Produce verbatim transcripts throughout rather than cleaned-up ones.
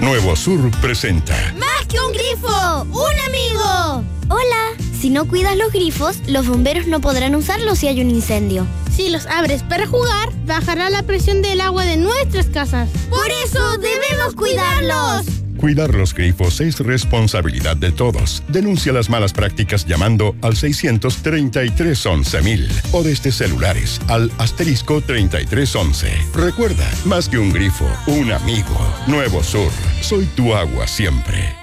Nuevo Sur presenta ¡Más que un grifo! ¡Un amigo! Hola. Si no cuidas los grifos, los bomberos no podrán usarlos si hay un incendio. Si los abres para jugar, bajará la presión del agua de nuestras casas. ¡Por eso debemos cuidarlos! Cuidar los grifos es responsabilidad de todos. Denuncia las malas prácticas llamando al seiscientos treinta y tres once mil o desde celulares al asterisco treinta y tres once. Recuerda, más que un grifo, un amigo. Nuevo Sur, soy tu agua siempre.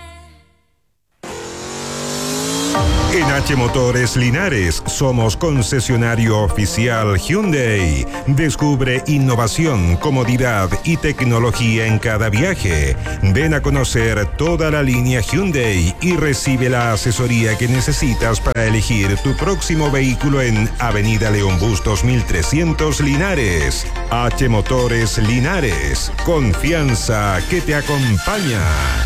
En H Motores Linares somos concesionario oficial Hyundai. Descubre innovación, comodidad y tecnología en cada viaje. Ven a conocer toda la línea Hyundai y recibe la asesoría que necesitas para elegir tu próximo vehículo en Avenida León Bustos mil trescientos Linares. H Motores Linares, confianza que te acompaña.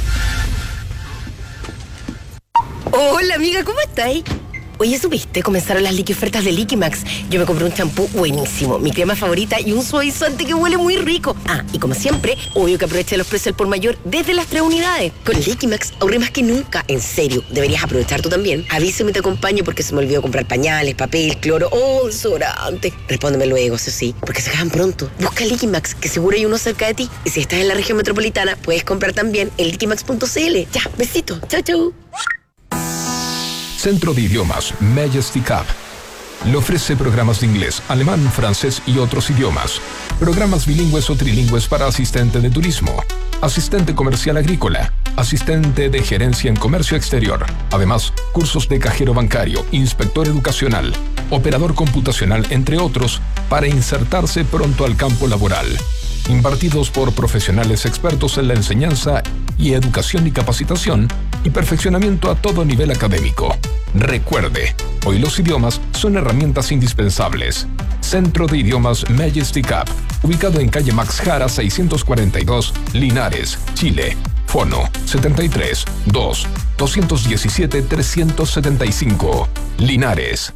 Hola amiga, ¿cómo estáis? Oye, ¿supiste? Comenzaron las liqui ofertas de Liquimax. Yo me compré un champú buenísimo, mi crema favorita y un suavizante que huele muy rico. Ah, y como siempre, obvio que aproveché los precios al por mayor desde las tres unidades. Con Liquimax ahorré más que nunca. En serio, deberías aprovechar tú también. Avísame y te acompaño porque se me olvidó comprar pañales, papel, cloro o desodorante. Respóndeme luego, eso sí, porque se acaban pronto. Busca Liquimax, que seguro hay uno cerca de ti. Y si estás en la región metropolitana, puedes comprar también en liquimax punto c l. Ya, besito. Chau, chau. Centro de Idiomas Majestic App le ofrece programas de inglés, alemán, francés y otros idiomas. Programas bilingües o trilingües para asistente de turismo, asistente comercial agrícola, asistente de gerencia en comercio exterior. Además, cursos de cajero bancario, inspector educacional, operador computacional, entre otros, para insertarse pronto al campo laboral. Impartidos por profesionales expertos en la enseñanza y educación y capacitación y perfeccionamiento a todo nivel académico. Recuerde, hoy los idiomas son herramientas indispensables. Centro de Idiomas Majestic App, ubicado en calle Max Jara seiscientos cuarenta y dos, Linares, Chile. Fono setenta y tres, dos, doscientos diecisiete, trescientos setenta y cinco. Linares.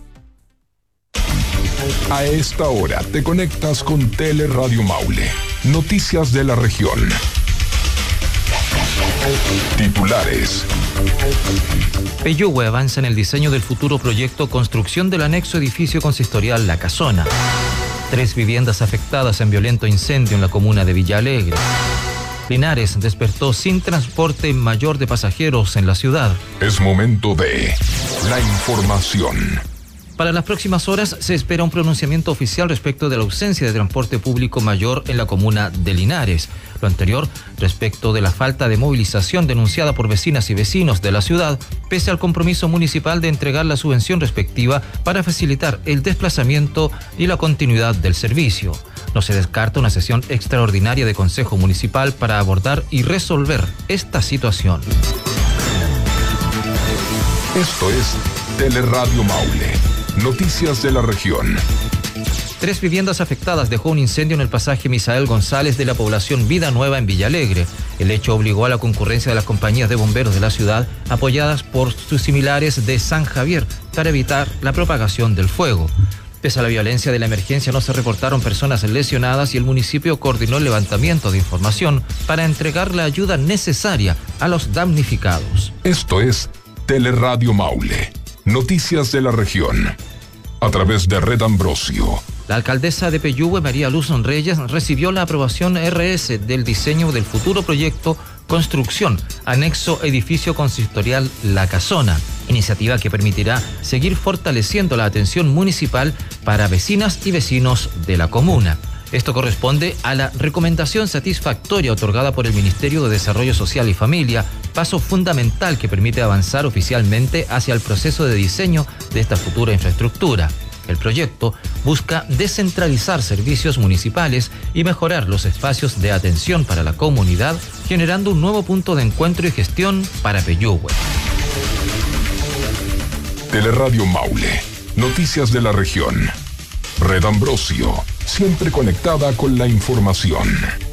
A esta hora te conectas con Teleradio Maule. Noticias de la región. Titulares. Peyúgue avanza en el diseño del futuro proyecto construcción del anexo edificio consistorial La Casona. Tres viviendas afectadas en violento incendio en la comuna de Villa Alegre. Linares despertó sin transporte mayor de pasajeros en la ciudad. Es momento de la información. Para las próximas horas se espera un pronunciamiento oficial respecto de la ausencia de transporte público mayor en la comuna de Linares. Lo anterior respecto de la falta de movilización denunciada por vecinas y vecinos de la ciudad, pese al compromiso municipal de entregar la subvención respectiva para facilitar el desplazamiento y la continuidad del servicio. No se descarta una sesión extraordinaria de Consejo Municipal para abordar y resolver esta situación. Esto es Teleradio Maule. Noticias de la región. Tres viviendas afectadas dejó un incendio en el pasaje Misael González de la población Vida Nueva en Villa Alegre. El hecho obligó a la concurrencia de las compañías de bomberos de la ciudad, apoyadas por sus similares de San Javier, para evitar la propagación del fuego. Pese a la violencia de la emergencia, no se reportaron personas lesionadas y el municipio coordinó el levantamiento de información para entregar la ayuda necesaria a los damnificados. Esto es Teleradio Maule. Noticias de la región. A través de Red Ambrosio. La alcaldesa de Peyúgue, María Luz Reyes, recibió la aprobación R S del diseño del futuro proyecto Construcción, Anexo Edificio Consistorial La Casona, iniciativa que permitirá seguir fortaleciendo la atención municipal para vecinas y vecinos de la comuna. Esto corresponde a la recomendación satisfactoria otorgada por el Ministerio de Desarrollo Social y Familia, paso fundamental que permite avanzar oficialmente hacia el proceso de diseño de esta futura infraestructura. El proyecto busca descentralizar servicios municipales y mejorar los espacios de atención para la comunidad, generando un nuevo punto de encuentro y gestión para Peyúgue. Teleradio Maule. Noticias de la región. Red Ambrosio. Siempre conectada con la información.